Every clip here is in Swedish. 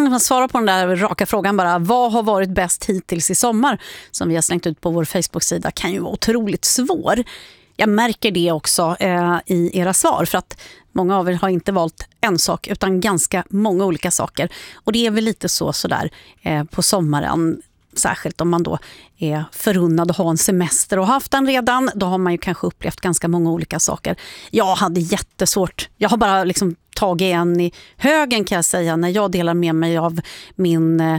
Svara på den där raka frågan bara. Vad har varit bäst hittills i sommar? Som vi har slängt ut på vår Facebook-sida kan ju vara otroligt svår. Jag märker det också i era svar, för att många av er har inte valt en sak utan ganska många olika saker. Och det är väl lite sådär på sommaren, särskilt om man då är förunnad att ha en semester och haft den redan. Då har man ju kanske upplevt ganska många olika saker. Jag hade jättesvårt. Jag har bara tagit en i högen, kan jag säga, när jag delar med mig av min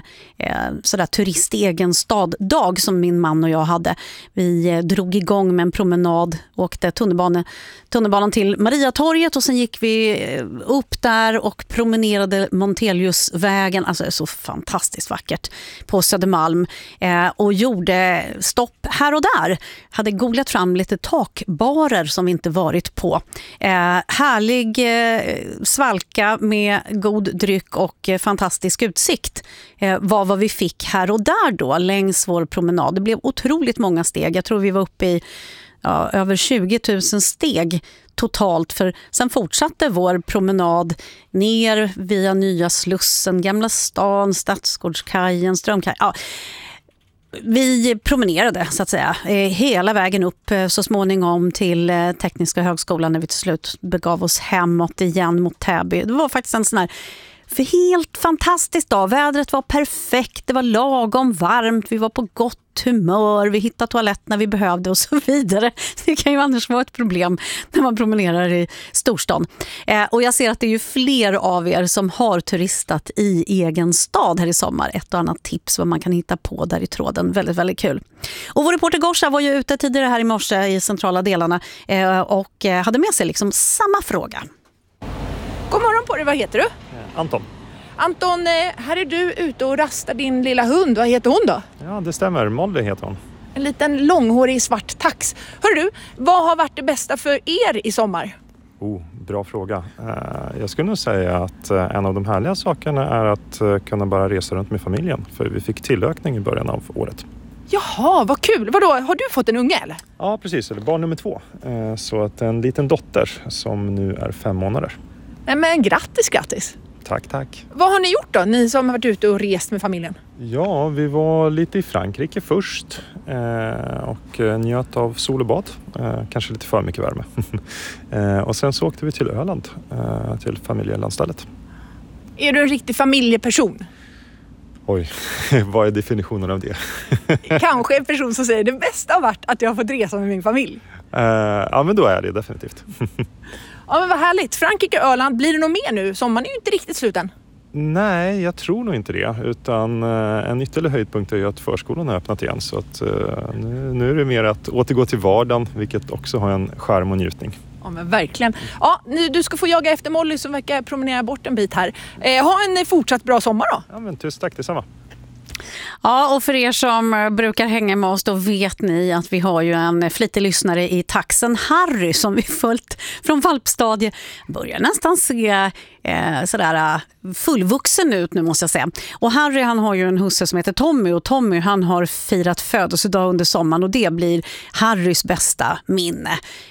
turist-egen-stad-dag som min man och jag hade. Vi drog igång med en promenad, åkte tunnelbanan till Mariatorget och sen gick vi upp där och promenerade Monteliusvägen, alltså det är så fantastiskt vackert, på Södermalm, och gjorde stopp här och där. Hade googlat fram lite takbarer som vi inte varit på. Härlig svalka med god dryck och fantastisk utsikt var vad vi fick här och där då längs vår promenad. Det blev otroligt många steg. Jag tror vi var uppe i över 20 000 steg totalt, för sen fortsatte vår promenad ner via Nya Slussen, Gamla stan, Stadsgårdskajen, Strömkajen. Ja, vi promenerade så att säga hela vägen upp så småningom till Tekniska högskolan när vi till slut begav oss hemåt igen mot Täby. Det var faktiskt en sån här helt fantastisk dag. Vädret var perfekt, det var lagom varmt, vi var på gott humör, vi hittade toalett när vi behövde och så vidare. Det kan ju annars vara ett problem när man promenerar i storstan. Och jag ser att det är ju fler av er som har turistat i egen stad här i sommar. Ett och annat tips vad man kan hitta på där i tråden. Väldigt, väldigt kul. Och vår reporter Gorsa var ju ute tidigare här i morse i centrala delarna och hade med sig samma fråga. God morgon på dig, vad heter du? Anton. Anton, här är du ute och rastar din lilla hund. Vad heter hon då? Ja, det stämmer. Molly heter hon. En liten långhårig svart tax. Hör du, vad har varit det bästa för er i sommar? Bra fråga. Jag skulle nog säga att en av de härliga sakerna är att kunna bara resa runt med familjen. För vi fick tillökning i början av året. Jaha, vad kul. Vadå, har du fått en unge eller? Ja, precis. Eller barn nummer 2. Så att en liten dotter som nu är 5 månader. Nej, men grattis. Tack. Vad har ni gjort då, ni som har varit ute och rest med familjen? Ja, vi var lite i Frankrike först och njöt av sol och bad. Kanske lite för mycket värme. Och sen så åkte vi till Öland, till familjelandstället. Är du en riktig familjeperson? Oj, vad är definitionen av det? Kanske en person som säger det bästa har varit att jag har fått resa med min familj. Ja, men då är det definitivt. Ja, men vad härligt. Frankrike och Öland, blir det nog mer nu? Sommaren är ju inte riktigt sluten. Nej, jag tror nog inte det. Utan en ytterligare höjdpunkt är ju att förskolan har öppnat igen. Så att nu är det mer att återgå till vardagen, vilket också har en charm och njutning. Ja, men verkligen. Ja, du ska få jaga efter Molly som verkar promenera bort en bit här. Ha en fortsatt bra sommar då. Ja, men tusen tack, detsamma. Ja, och för er som brukar hänga med oss, då vet ni att vi har ju en flitig lyssnare i taxen, Harry, som vi följt från valpstadie. Börjar nästan se sådär fullvuxen ut nu, måste jag säga. Och Harry, han har ju en husse som heter Tommy, och Tommy, han har firat födelsedag under sommaren, och det blir Harrys bästa minne.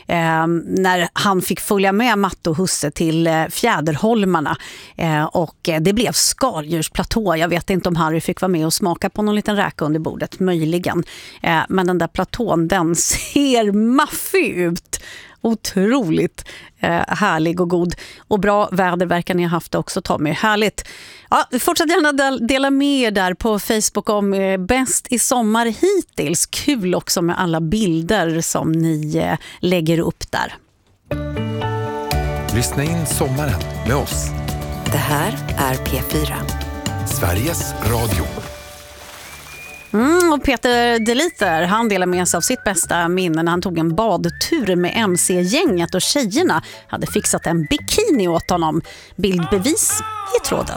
När han fick följa med Matte och husse till Fjäderholmarna, och det blev skaldjursplatå. Jag vet inte om Harry fick vara med och smaka på någon liten räka under bordet, möjligen. Men den där platån, den ser maffig ut. Otroligt härlig och god. Och bra väder verkar ni ha haft också, Tommy. Härligt. Ja, fortsätt gärna dela med er där på Facebook om bäst i sommar hittills. Kul också med alla bilder som ni lägger upp där. Lyssna in sommaren med oss. Det här är P4. Sveriges Radio. Och Peter Deliter, han delar med sig av sitt bästa minne när han tog en badtur med MC-gänget och tjejerna hade fixat en bikini åt honom. Bildbevis i tråden.